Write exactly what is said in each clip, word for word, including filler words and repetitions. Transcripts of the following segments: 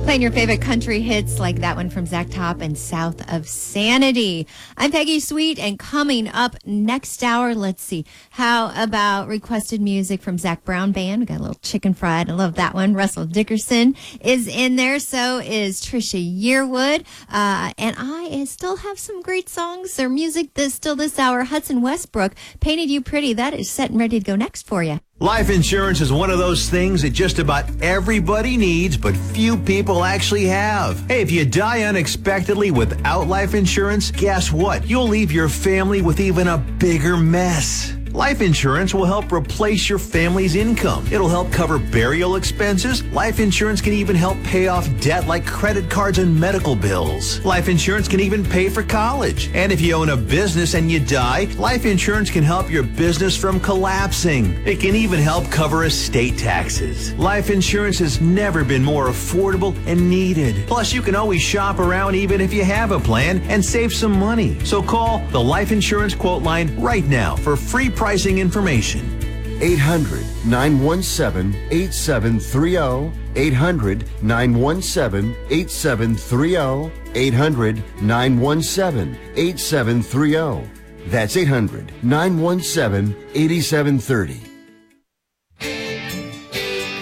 Playing your favorite country hits like that one from Zach Top and South of Sanity. I'm Peggy Sweet, and coming up next hour, let's see, how about requested music from Zach Brown Band? We got a little Chicken Fried. I love that one. Russell Dickerson is in there. So is Trisha Yearwood. Uh, and I still have some great songs or music this still this hour. Hudson Westbrook, Painted You Pretty. That is set and ready to go next for you. Life insurance is one of those things that just about everybody needs, but few people actually have. Hey, if you die unexpectedly without life insurance, guess what? You'll leave your family with even a bigger mess. Life insurance will help replace your family's income. It'll help cover burial expenses. Life insurance can even help pay off debt like credit cards and medical bills. Life insurance can even pay for college. And if you own a business and you die, life insurance can help your business from collapsing. It can even help cover estate taxes. Life insurance has never been more affordable and needed. Plus, you can always shop around even if you have a plan and save some money. So call the Life Insurance Quote Line right now for free pricing information. eight hundred, nine one seven, eight seven three zero. eight hundred, nine one seven, eight seven three zero. eight hundred, nine one seven, eight seven three zero. That's eight hundred, nine one seven, eight seven three zero.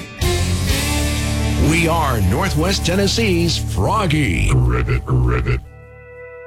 We are Northwest Tennessee's Froggy. Ribbit, ribbit.